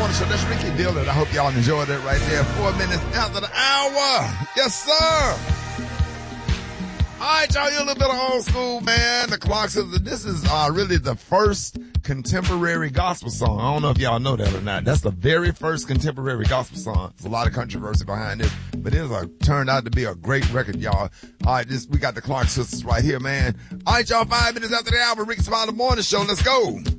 Morning Show. That's Ricky Dillard. I hope y'all enjoyed it right there. 4 minutes after the hour. Yes, sir. All right, y'all, you're a little bit of old school, man. The clock says that this is really the first contemporary gospel song. I don't know if y'all know that or not. That's the very first contemporary gospel song. There's a lot of controversy behind it, but it turned out to be a great record, y'all. All right, we got the Clark Sisters right here, man. All right, y'all, 5 minutes after the hour, Ricky Smiley Morning Show. Let's go.